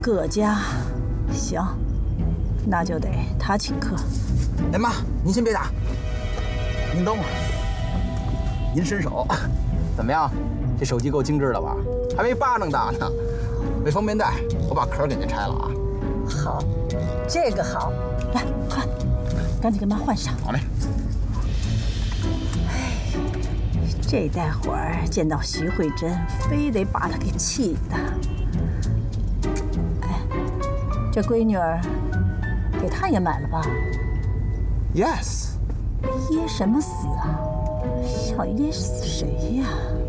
葛家，行，那就得他请客。 哎妈，您先别打，您等会儿。您伸手，怎么样？这手机够精致了吧？还没巴掌大呢。为方便带，我把壳给您拆了啊。 好，这个好，来，快，赶紧给妈换上。 好嘞。 哎，这待会儿见到徐慧珍，非得把她给气的。哎，这闺女儿，给她也买了吧 ？Yes。 噎什么死啊？想噎死谁呀？